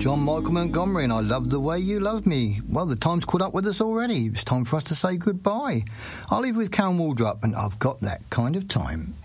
John Michael Montgomery, and I Love the Way You Love Me. Well, the time's caught up with us already. It's time for us to say goodbye. I'll leave with Karen Waldrop, and I've Got That Kind of Time.